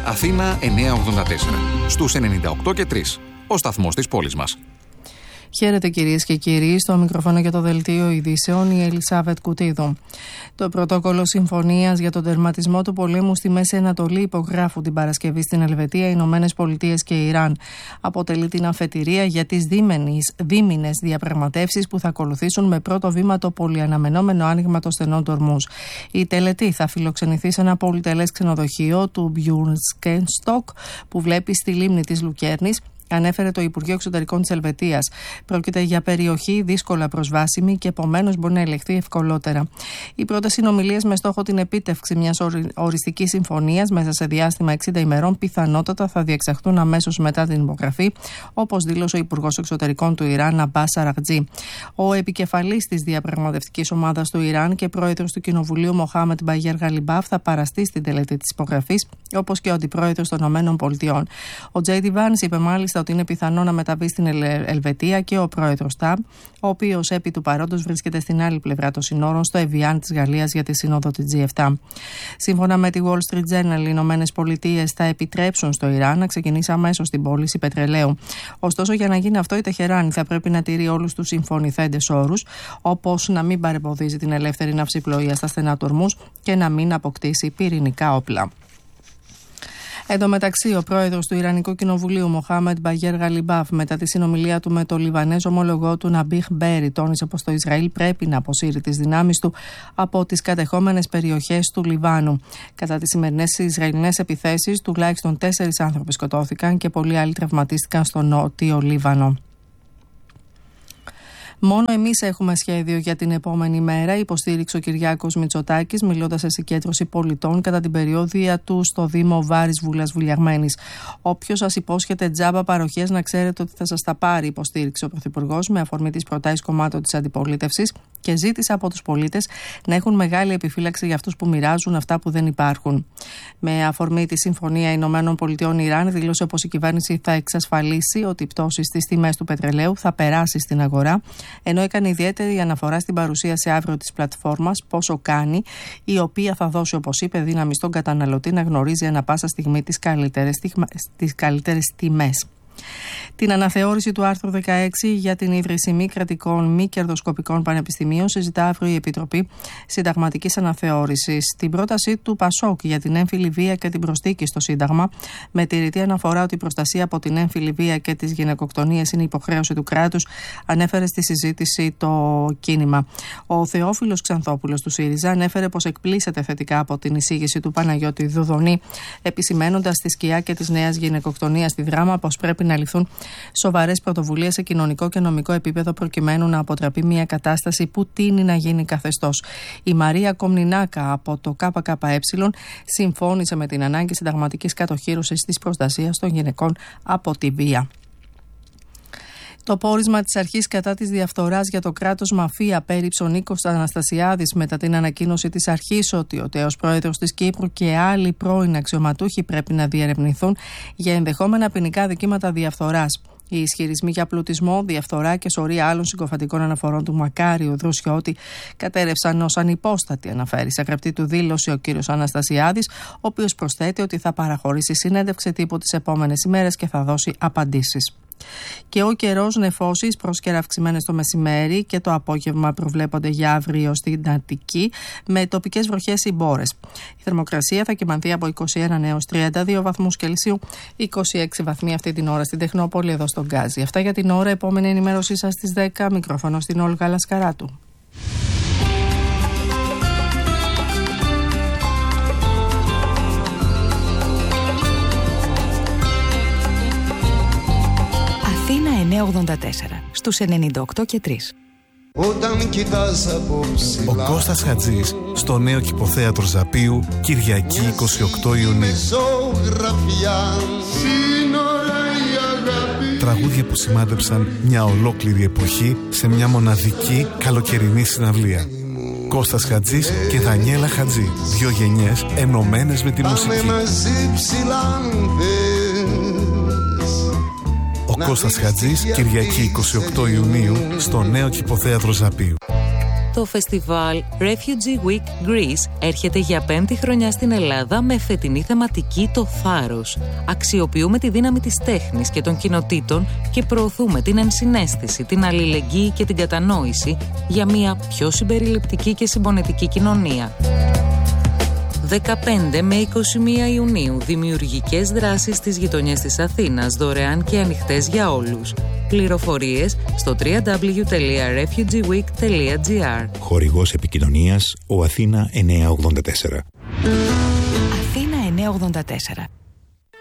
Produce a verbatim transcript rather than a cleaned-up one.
Αθήνα εννιακόσια ογδόντα τέσσερα. Στους ενενήντα οκτώ και τρία. Ο σταθμός της πόλης μας. Χαίρετε κυρίες και κύριοι, στο μικρόφωνο για το δελτίο ειδήσεων η Ελισάβετ Κουτίδου. Το πρωτόκολλο συμφωνίας για τον τερματισμό του πολέμου στη Μέση Ανατολή υπογράφουν την Παρασκευή στην Ελβετία, Ηνωμένες Πολιτείες και Ιράν. Αποτελεί την αφετηρία για τις δίμηνες διαπραγματεύσεις που θα ακολουθήσουν, με πρώτο βήμα το πολυαναμενόμενο άνοιγμα των στενών του Ορμούζ. Η τελετή θα φιλοξενηθεί σε ένα πολυτελές ξενοδοχείο του Björnskenstok που βλέπει στη λίμνη της Λουκέρνης, ανέφερε το Υπουργείο Εξωτερικών της Ελβετίας. Πρόκειται για περιοχή δύσκολα προσβάσιμη και επομένως μπορεί να ελεγχθεί ευκολότερα. Οι πρώτες συνομιλίες με στόχο την επίτευξη μιας οριστικής συμφωνίας μέσα σε διάστημα εξήντα ημερών πιθανότατα θα διεξαχθούν αμέσως μετά την υπογραφή, όπως δήλωσε ο Υπουργός Εξωτερικών του Ιράν, Αμπάς Αραγτζή. Ο επικεφαλής της διαπραγματευτικής ομάδας του Ιράν και πρόεδρος του Κοινοβουλίου, Μοχάμετ Μπαγέρ Γαλιμπάφ, θα παραστεί στην τελετή της υπογραφής, όπως και ο αντιπρόεδρος των ΗΠΑ. Ο Τζέι Ντι Βάνς είπε μάλιστα ότι είναι πιθανό να μεταβεί στην Ελβετία και ο πρόεδρος Τραμπ, ο οποίος επί του παρόντος βρίσκεται στην άλλη πλευρά των συνόρων, στο Εβιάν της Γαλλίας, για τη σύνοδο της τζι επτά. Σύμφωνα με τη Wall Street Journal, οι Ηνωμένες Πολιτείες θα επιτρέψουν στο Ιράν να ξεκινήσει αμέσως την πώληση πετρελαίου. Ωστόσο, για να γίνει αυτό, η Τεχεράνη θα πρέπει να τηρεί όλους τους συμφωνηθέντες όρους, όπως να μην παρεμποδίζει την ελεύθερη ναυσιπλοεία στα στενά του Ορμούζ και να μην αποκτήσει πυρηνικά όπλα. Εν τω μεταξύ, ο πρόεδρος του Ιρανικού Κοινοβουλίου, Μοχάμετ Μπαγέρ Γαλιμπάφ, μετά τη συνομιλία του με το Λιβανέζ ομολογό του Ναμπίχ Μπέρι, τόνισε πως το Ισραήλ πρέπει να αποσύρει τις δυνάμεις του από τις κατεχόμενες περιοχές του Λιβάνου. Κατά τις σημερινές Ισραηλινές επιθέσεις, τουλάχιστον τέσσερις άνθρωποι σκοτώθηκαν και πολλοί άλλοι τραυματίστηκαν στο νότιο Λίβανο. Μόνο εμείς έχουμε σχέδιο για την επόμενη μέρα, υποστήριξε ο Κυριάκος Μητσοτάκης, μιλώντας σε συγκέντρωση πολιτών κατά την περιόδια του στο Δήμο Βάρης Βούλας Βουλιαγμένης. Όποιος σας υπόσχεται τζάμπα παροχές, να ξέρετε ότι θα σας τα πάρει, υποστήριξε ο Πρωθυπουργός με αφορμή τις προτάσεις κομμάτων της αντιπολίτευσης και ζήτησε από τους πολίτες να έχουν μεγάλη επιφύλαξη για αυτούς που μοιράζουν αυτά που δεν υπάρχουν. Με αφορμή τη Συμφωνία Ηνωμένων Πολιτειών Ιράν, δήλωσε πως η κυβέρνηση θα εξασφαλίσει ότι η πτώση στις τιμές του πετρελαίου θα περάσει στην αγορά, ενώ έκανε ιδιαίτερη αναφορά στην παρουσίαση αύριο της πλατφόρμας Πόσο Κάνει, η οποία θα δώσει, όπως είπε, δύναμη στον καταναλωτή να γνωρίζει ανά πάσα στιγμή τις καλύτερες, τις καλύτερες τιμές. Την αναθεώρηση του άρθρου δεκαέξι για την ίδρυση μη κρατικών, μη κερδοσκοπικών πανεπιστημίων συζητά αύριο η Επιτροπή Συνταγματικής Αναθεώρησης. Την πρόταση του Πασόκ για την έμφυλη βία και την προσθήκη στο Σύνταγμα, με τη ρητή αναφορά ότι η προστασία από την έμφυλη βία και τις γυναικοκτονίες είναι υποχρέωση του κράτους, ανέφερε στη συζήτηση το κίνημα. Ο Θεόφιλος Ξανθόπουλος του ΣΥΡΙΖΑ ανέφερε πως εκπλήσεται θετικά από την εισήγηση του Παναγιώτη Δουδονή, επισημένοντας τη σκιά και της νέας γυναικοκτονίας στη Δράμα πως πρέπει να ληφθούν σοβαρές πρωτοβουλίες σε κοινωνικό και νομικό επίπεδο προκειμένου να αποτραπεί μια κατάσταση που τείνει να γίνει καθεστώς. Η Μαρία Κομνηνάκα από το ΚΚΕ συμφώνησε με την ανάγκη συνταγματικής κατοχύρωσης της προστασίας των γυναικών από τη βία. Το πόρισμα της αρχής κατά της διαφθοράς για το κράτος μαφία πέριψε ο Νίκος Αναστασιάδης μετά την ανακοίνωση της αρχής ότι ο τέος πρόεδρος της Κύπρου και άλλοι πρώην αξιωματούχοι πρέπει να διερευνηθούν για ενδεχόμενα ποινικά δικήματα διαφθοράς. Οι ισχυρισμοί για πλουτισμό, διαφθορά και σωρία άλλων συγκοφαντικών αναφορών του Μακάριου Δρουσιώτη κατέρευσαν ως ανυπόστατη, αναφέρει σε γραπτή του δήλωση ο κύριος Αναστασιάδης, ο οποίος προσθέτει ότι θα παραχωρήσει συνέντευξη τύπου τις επόμενες ημέρες και θα δώσει απαντήσεις. Και ο καιρός νεφώσεις, πρόσκαιρα αυξημένες το μεσημέρι και το απόγευμα προβλέπονται για αύριο στην Αττική, με τοπικές βροχές ή μπόρες. Η θερμοκρασία θα κυμανθεί από είκοσι ένα έως τριάντα δύο βαθμούς Κελσίου, είκοσι έξι βαθμοί αυτή την ώρα στην Τεχνόπολη εδώ στον Γκάζι. Αυτά για την ώρα. Επόμενη ενημέρωσή σας στις δέκα. Μικρόφωνο στην Όλγα Λασκαράτου. Αθήνα εννιακόσια ογδόντα τέσσερα, στους ενενήντα οκτώ και τρία. Όταν κοιτάς από ψηλά, ο Κώστας Χατζής στο νέο Κηποθέατρο Ζαπίου, Κυριακή είκοσι οκτώ Ιουνίου. Τραγούδια που σημάδεψαν μια ολόκληρη εποχή σε μια μοναδική καλοκαιρινή συναυλία. Κώστας Χατζής και Δανιέλα Χατζή, δύο γενιές ενωμένες με τη μουσική. Ο Κώστας Χατζής, Κυριακή είκοσι οκτώ Ιουνίου, στο νέο Κηποθέατρο Ζαπίου. Το φεστιβάλ Refugee Week Greece έρχεται για πέμπτη χρονιά στην Ελλάδα με φετινή θεματική το θάρρος. Αξιοποιούμε τη δύναμη της τέχνης και των κοινοτήτων και προωθούμε την ενσυναίσθηση, την αλληλεγγύη και την κατανόηση για μια πιο συμπεριληπτική και συμπονετική κοινωνία. δεκαπέντε με είκοσι μία Ιουνίου, δημιουργικές δράσεις στις γειτονιές της Αθήνας, δωρεάν και ανοιχτές για όλους. Πληροφορίες στο double-u double-u double-u τελεία refugee week τελεία gr. Χορηγός επικοινωνίας ο Αθήνα εννιακόσια ογδόντα τέσσερα. Αθήνα εννιακόσια ογδόντα τέσσερα.